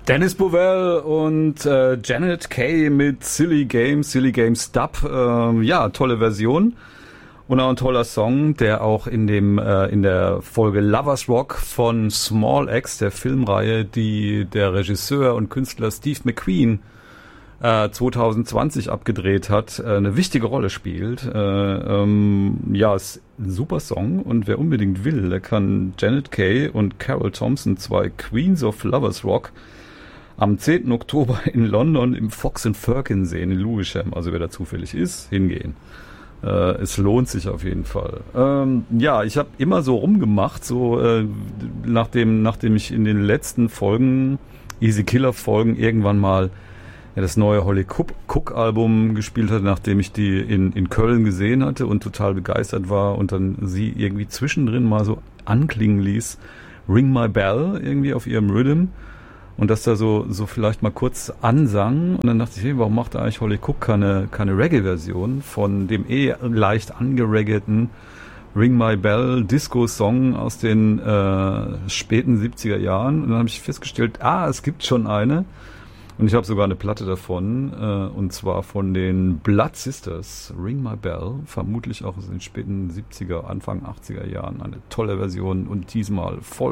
Dennis Bovell und Janet Kay mit Silly Games Dub. Ja, tolle Version. Und auch ein toller Song, der auch in der Folge Lovers Rock von Small Axe, der Filmreihe, die der Regisseur und Künstler Steve McQueen 2020 abgedreht hat, eine wichtige Rolle spielt. Ja, ist ein super Song, und wer unbedingt will, der kann Janet Kay und Carol Thompson, zwei Queens of Lovers Rock, am 10. Oktober in London im Fox & Firkin sehen, in Lewisham. Also wer da zufällig ist, hingehen. Es lohnt sich auf jeden Fall. Ja, ich habe immer so rumgemacht, so nachdem ich in den letzten Folgen, Easy Killer Folgen, irgendwann mal das neue Holly Cook Album gespielt hatte, nachdem ich die in Köln gesehen hatte und total begeistert war und dann sie irgendwie zwischendrin mal so anklingen ließ, Ring My Bell irgendwie auf ihrem Rhythm. Und das da so vielleicht mal kurz ansang. Und dann dachte ich, hey, warum macht eigentlich Holly Cook keine Reggae-Version von dem leicht angereggeten Ring My Bell Disco-Song aus den späten 70er Jahren? Und dann habe ich festgestellt, es gibt schon eine. Und ich habe sogar eine Platte davon, und zwar von den Blood Sisters, Ring My Bell, vermutlich auch aus den späten 70er, Anfang 80er Jahren. Eine tolle Version und diesmal voll